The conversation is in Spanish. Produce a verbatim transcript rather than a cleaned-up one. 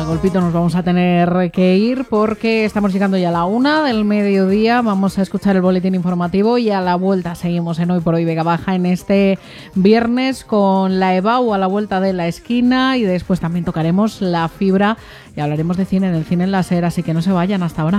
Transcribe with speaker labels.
Speaker 1: golpito nos vamos a tener que ir porque estamos llegando ya a la una del mediodía. Vamos a escuchar el boletín informativo y a la vuelta seguimos en Hoy por Hoy Vega Baja en este viernes con la EBAU a la vuelta de la esquina y después también tocaremos la fibra y hablaremos de cine, del cine en láser, así que no se vayan hasta ahora.